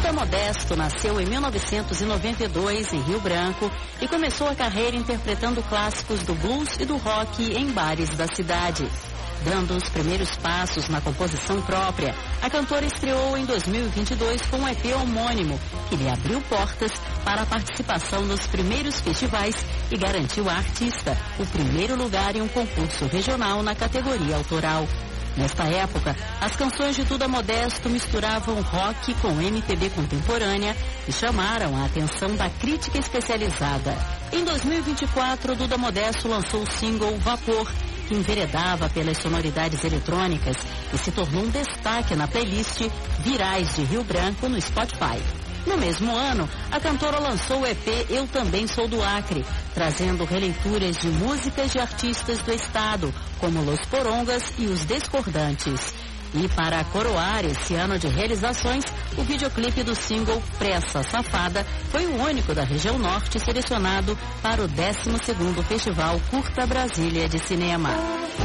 Duda Modesto nasceu em 1992 em Rio Branco e começou a carreira interpretando clássicos do blues e do rock em bares da cidade. Dando os primeiros passos na composição própria, a cantora estreou em 2022 com um EP homônimo, que lhe abriu portas para a participação nos primeiros festivais e garantiu à artista o primeiro lugar em um concurso regional na categoria autoral. Nesta época, as canções de Duda Modesto misturavam rock com MPB contemporânea e chamaram a atenção da crítica especializada. Em 2024, Duda Modesto lançou o single Vapor, que enveredava pelas sonoridades eletrônicas e se tornou um destaque na playlist Virais de Rio Branco no Spotify. No mesmo ano, a cantora lançou o EP Eu Também Sou do Acre, trazendo releituras de músicas de artistas do estado, como Los Porongas e Os Discordantes. E para coroar esse ano de realizações, o videoclipe do single Pressa Safada foi o único da região norte selecionado para o 12º Festival Curta Brasília de Cinema.